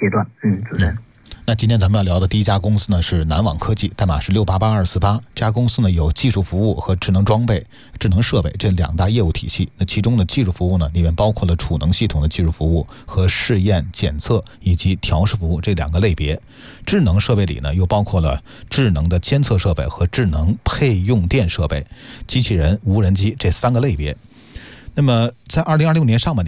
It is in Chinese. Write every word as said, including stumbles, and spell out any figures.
阶段。嗯，主持人。 那今天咱们要聊的第一家公司呢是南网科技，代码是六八八二四八。这家公司呢有技术服务和智能装备、智能设备这两大业务体系。那其中的技术服务呢，里面包括了储能系统的技术服务和试验检测以及调试服务这两个类别。智能设备里呢，又包括了智能的监测设备和智能配用电设备、机器人、无人机这三个类别。那么在二零二六年上半年